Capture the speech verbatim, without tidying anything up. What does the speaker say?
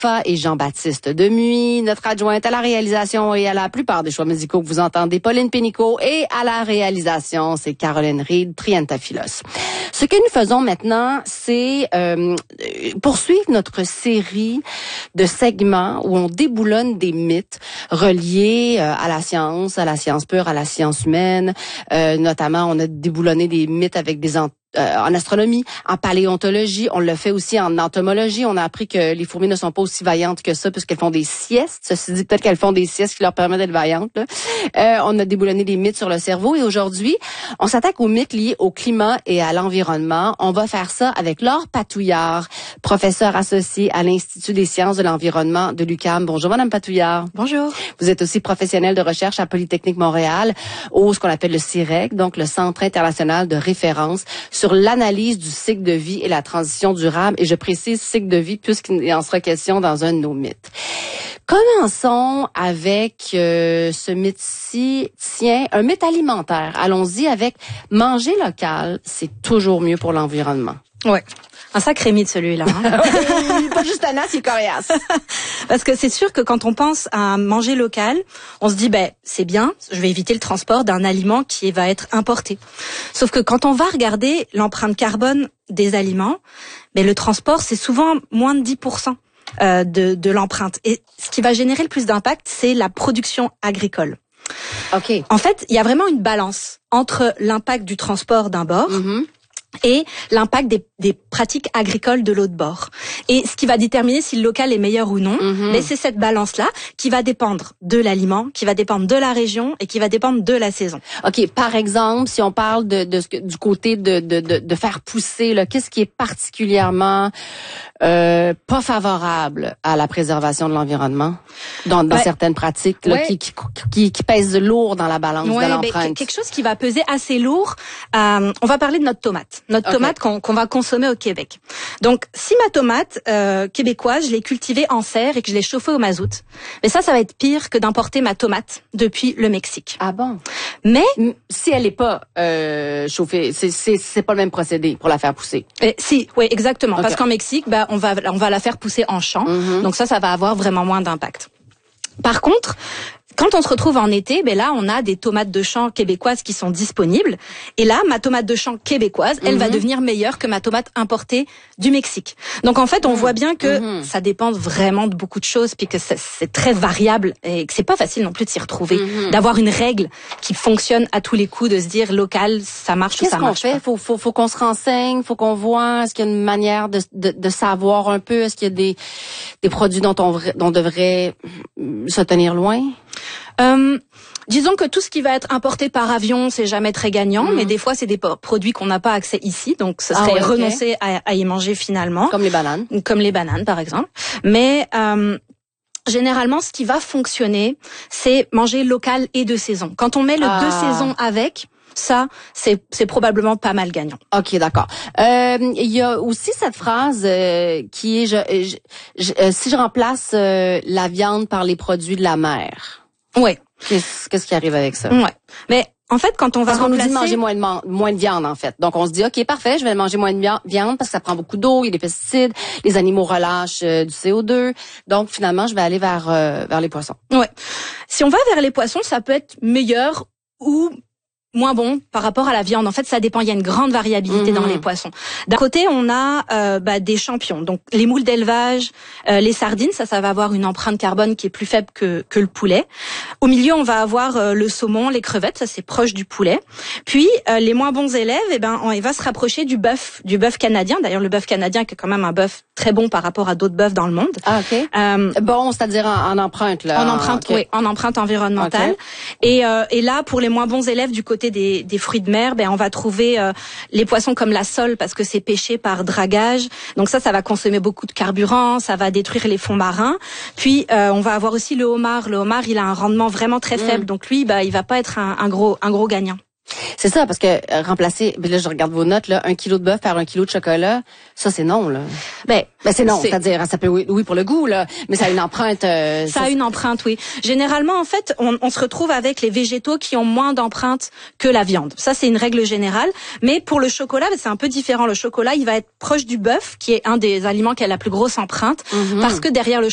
et Jean-Baptiste Demuy, notre adjointe à la réalisation et à la plupart des choix musicaux que vous entendez, Pauline Pénicaud, et à la réalisation, c'est Caroline Reed, Trientafilos. Ce que nous faisons maintenant, c'est euh, poursuivre notre série de segments où on déboulonne des mythes reliés euh, à la science, à la science pure, à la science humaine. Euh, notamment, on a déboulonné des mythes avec des ent- Euh, en astronomie, en paléontologie, on le fait aussi en entomologie. On a appris que les fourmis ne sont pas aussi vaillantes que ça puisqu'elles font des siestes. Ceci dit, peut-être qu'elles font des siestes qui leur permettent d'être vaillantes. Là. Euh, on a déboulonné des mythes sur le cerveau et aujourd'hui, on s'attaque aux mythes liés au climat et à l'environnement. On va faire ça avec Laure Patouillard, professeure associée à l'Institut des sciences de l'environnement de l'U Q A M. Bonjour, Madame Patouillard. Bonjour. Vous êtes aussi professionnelle de recherche à Polytechnique Montréal, au ce qu'on appelle le C I R E C, donc le Centre international de référence sur l'analyse du cycle de vie et la transition durable. Et je précise cycle de vie puisqu'il en sera question dans un de nos mythes. Commençons avec euh, ce mythe-ci. Tiens, un mythe alimentaire. Allons-y avec manger local, c'est toujours mieux pour l'environnement. Ouais. Un sacré mythe celui-là. Hein. Oui, pas juste Anna, c'est coriace. Parce que c'est sûr que quand on pense à manger local, on se dit ben c'est bien, je vais éviter le transport d'un aliment qui va être importé. Sauf que quand on va regarder l'empreinte carbone des aliments, ben le transport c'est souvent moins de dix pour cent euh, de, de l'empreinte. Et ce qui va générer le plus d'impact, c'est la production agricole. Ok. En fait, il y a vraiment une balance entre l'impact du transport d'un bord. Mm-hmm. Et l'impact des, des pratiques agricoles de l'autre bord. Et ce qui va déterminer si le local est meilleur ou non, mm-hmm. mais c'est cette balance-là qui va dépendre de l'aliment, qui va dépendre de la région et qui va dépendre de la saison. OK, par exemple, si on parle de, de, de du côté de, de, de, de faire pousser, là, qu'est-ce qui est particulièrement euh, pas favorable à la préservation de l'environnement dans, dans ouais. certaines pratiques là, ouais. qui, qui, qui, qui pèsent lourd dans la balance ouais, de l'empreinte? Ben, quelque chose qui va peser assez lourd, euh, on va parler de notre tomate. Notre okay. tomate qu'on, qu'on va consommer au Québec. Donc, si ma tomate euh, québécoise, je l'ai cultivée en serre et que je l'ai chauffée au mazout, mais ça, ça va être pire que d'importer ma tomate depuis le Mexique. Ah bon? Mais si elle n'est pas euh, chauffée, c'est, c'est c'est pas le même procédé pour la faire pousser. Et, si, oui, exactement. Okay. Parce qu'en Mexique, bah, on va on va la faire pousser en champ, mm-hmm. donc ça, ça va avoir vraiment moins d'impact. Par contre, quand on se retrouve en été, ben là, on a des tomates de champ québécoises qui sont disponibles. Et là, ma tomate de champ québécoise, elle mm-hmm. va devenir meilleure que ma tomate importée du Mexique. Donc, en fait, on mm-hmm. voit bien que mm-hmm. ça dépend vraiment de beaucoup de choses, puis que c'est, c'est très variable et que c'est pas facile non plus de s'y retrouver, mm-hmm. d'avoir une règle qui fonctionne à tous les coups, de se dire local, ça marche Qu'est-ce ou ça marche pas. Qu'est-ce qu'on fait? Faut, faut, faut qu'on se renseigne, faut qu'on voit. Est-ce qu'il y a une manière de, de, de savoir un peu? Est-ce qu'il y a des, des produits dont on, dont on devrait se tenir loin? Euh, disons que tout ce qui va être importé par avion, c'est jamais très gagnant, mmh. mais des fois, c'est des produits qu'on n'a pas accès ici, donc ce serait ah ouais, renoncer okay. à, à y manger finalement. Comme les bananes. Comme les bananes, par exemple. Mais euh, généralement, ce qui va fonctionner, c'est manger local et de saison. Quand on met le ah. deux saisons avec... Ça, c'est, c'est probablement pas mal gagnant. OK, d'accord. Euh, il y a aussi cette phrase euh, qui est je, je, je, euh, si je remplace euh, la viande par les produits de la mer. Ouais. Qu'est-ce, qu'est-ce qui arrive avec ça? Ouais. Mais en fait, quand on va parce qu'on remplacer... nous dit manger moins de, man- moins de viande, en fait. Donc, on se dit, OK, parfait, je vais manger moins de viande parce que ça prend beaucoup d'eau, il y a des pesticides, les animaux relâchent euh, du C O deux. Donc, finalement, je vais aller vers, euh, vers les poissons. Ouais. Si on va vers les poissons, ça peut être meilleur ou... moins bon par rapport à la viande. En fait, ça dépend. Il y a une grande variabilité mmh. dans les poissons. D'un côté, on a euh, bah, des champions. Donc, les moules d'élevage, euh, les sardines, ça, ça va avoir une empreinte carbone qui est plus faible que que le poulet. Au milieu, on va avoir euh, le saumon, les crevettes, ça c'est proche du poulet. Puis, euh, les moins bons élèves, eh ben, on il va se rapprocher du bœuf, du bœuf canadien. D'ailleurs, le bœuf canadien qui est quand même un bœuf très bon par rapport à d'autres bœufs dans le monde. Ah, ok. Euh, bon, c'est-à-dire en, en empreinte là. En empreinte, okay. oui, en empreinte environnementale. Okay. Et euh, et là, pour les moins bons élèves du côté Des, des fruits de mer, ben on va trouver euh, les poissons comme la sole parce que c'est pêché par dragage. Donc ça, ça va consommer beaucoup de carburant, ça va détruire les fonds marins. Puis euh, on va avoir aussi le homard. Le homard, il a un rendement vraiment très faible, mmh. donc lui, bah il va pas être un, un gros un gros gagnant. C'est ça, parce que euh, remplacer, là je regarde vos notes, là, un kilo de bœuf par un kilo de chocolat, ça c'est non, là. Ben, ben c'est non, c'est... c'est-à-dire, ça peut oui, oui pour le goût, là, mais ça a une empreinte. Euh, ça, ça a une empreinte, oui. Généralement, en fait, on, on se retrouve avec les végétaux qui ont moins d'empreinte que la viande. Ça, c'est une règle générale. Mais pour le chocolat, c'est un peu différent. Le chocolat, il va être proche du bœuf, qui est un des aliments qui a la plus grosse empreinte, mm-hmm. parce que derrière le